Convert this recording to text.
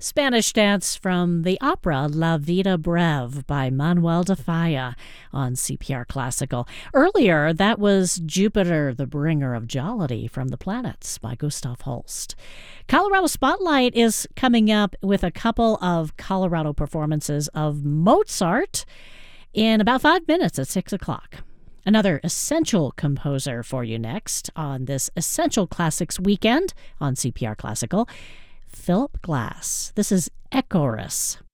Spanish dance from the opera La Vida Breve by Manuel de Falla on CPR Classical. Earlier, that was Jupiter, the Bringer of Jollity from the Planets by Gustav Holst. Colorado Spotlight is coming up with a couple of Colorado performances of Mozart in about 5 minutes at 6 o'clock. Another essential composer for you next on this Essential Classics weekend on CPR Classical. Philip Glass. This is Echoris.